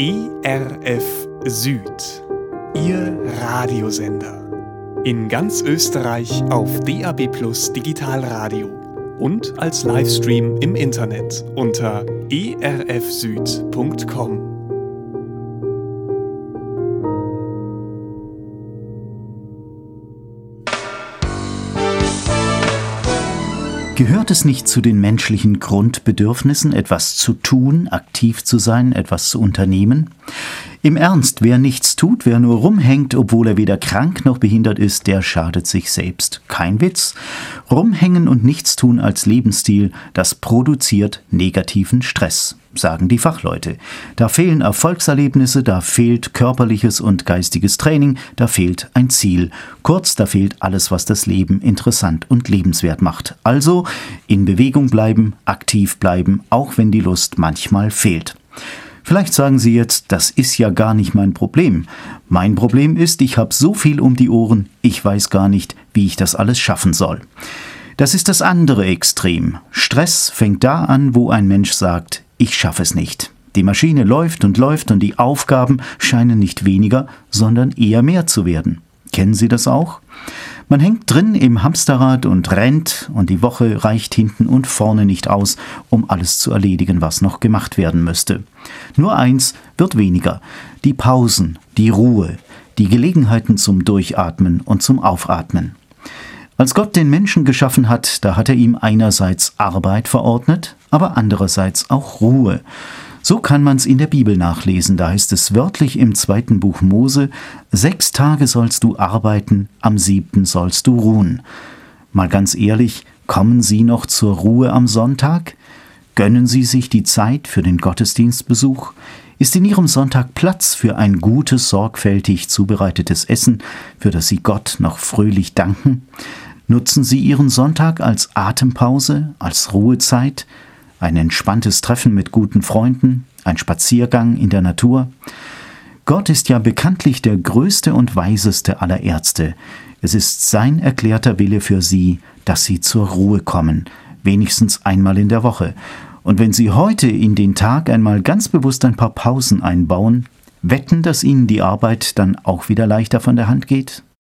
ERF Süd, Ihr Radiosender. In ganz Österreich auf DAB+ Digitalradio und als Livestream im Internet unter erfsüd.com. Gehört es nicht zu den menschlichen Grundbedürfnissen, etwas zu tun, aktiv zu sein, etwas zu unternehmen? Im Ernst, wer nichts tut, wer nur rumhängt, obwohl er weder krank noch behindert ist, der schadet sich selbst. Kein Witz. Rumhängen und Nichtstun als Lebensstil, das produziert negativen Stress, sagen die Fachleute. Da fehlen Erfolgserlebnisse, da fehlt körperliches und geistiges Training, da fehlt ein Ziel. Kurz, da fehlt alles, was das Leben interessant und lebenswert macht. Also in Bewegung bleiben, aktiv bleiben, auch wenn die Lust manchmal fehlt. Vielleicht sagen Sie jetzt, das ist ja gar nicht mein Problem. Mein Problem ist, ich habe so viel um die Ohren, ich weiß gar nicht, wie ich das alles schaffen soll. Das ist das andere Extrem. Stress fängt da an, wo ein Mensch sagt, ich schaffe es nicht. Die Maschine läuft und die Aufgaben scheinen nicht weniger, sondern eher mehr zu werden. Kennen Sie das auch? Man hängt drin im Hamsterrad und rennt und die Woche reicht hinten und vorne nicht aus, um alles zu erledigen, was noch gemacht werden müsste. Nur eins wird weniger: die Pausen, die Ruhe, die Gelegenheiten zum Durchatmen und zum Aufatmen. Als Gott den Menschen geschaffen hat, da hat er ihm einerseits Arbeit verordnet, aber andererseits auch Ruhe. So kann man's in der Bibel nachlesen, da heißt es wörtlich im 2. Buch Mose: 6 Tage sollst du arbeiten, am 7. sollst du ruhen. Mal ganz ehrlich, kommen Sie noch zur Ruhe am Sonntag? Gönnen Sie sich die Zeit für den Gottesdienstbesuch? Ist in Ihrem Sonntag Platz für ein gutes, sorgfältig zubereitetes Essen, für das Sie Gott noch fröhlich danken? Nutzen Sie Ihren Sonntag als Atempause, als Ruhezeit? Ein entspanntes Treffen mit guten Freunden, ein Spaziergang in der Natur. Gott ist ja bekanntlich der größte und weiseste aller Ärzte. Es ist sein erklärter Wille für Sie, dass Sie zur Ruhe kommen, wenigstens einmal in der Woche. Und wenn Sie heute in den Tag einmal ganz bewusst ein paar Pausen einbauen, wetten, dass Ihnen die Arbeit dann auch wieder leichter von der Hand geht?